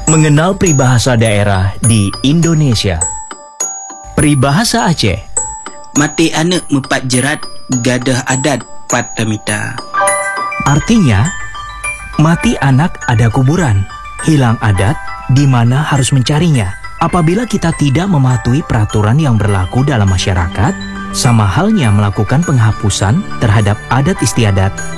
Mengenal peribahasa daerah di Indonesia. Peribahasa Aceh. Mati anak mepat jerat, gadah adat patamita. Artinya, mati anak ada kuburan, hilang adat di mana harus mencarinya. Apabila kita tidak mematuhi peraturan yang berlaku dalam masyarakat, sama halnya melakukan penghapusan terhadap adat istiadat